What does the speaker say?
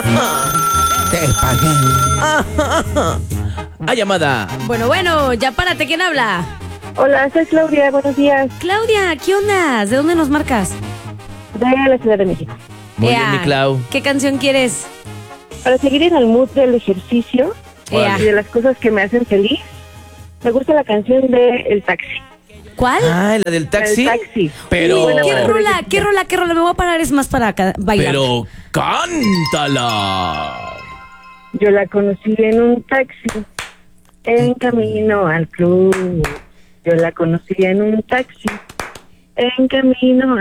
Te pagué. ¡Ah, llamada! Bueno, ya párate, ¿quién habla? Hola, soy Claudia, buenos días, Claudia, ¿qué onda? ¿De dónde nos marcas? de la Ciudad de México. Muy Ea, bien, mi Clau. ¿Qué canción quieres? Para seguir en el mood del ejercicio Ea. y de las cosas que me hacen feliz, me gusta la canción de El Taxi. ¿Cuál? Ah, la del taxi. El Taxi. Pero. Uy, ¿Qué rola? Me voy a parar, es más para bailar. Pero cántala. Yo la conocí en un taxi, en camino al club. Yo la conocí en un taxi, en camino